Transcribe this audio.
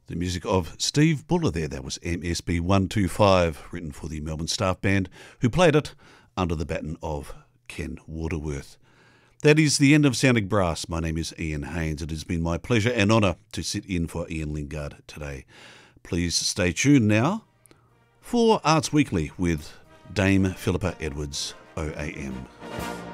The music of Steve Buller there. That was MSB 125, written for the Melbourne Staff Band, who played it under the baton of Ken Waterworth. That is the end of Sounding Brass. My name is Ian Haynes. It has been my pleasure and honour to sit in for Ian Lingard today. Please stay tuned now for Arts Weekly with Dame Philippa Edwards, OAM.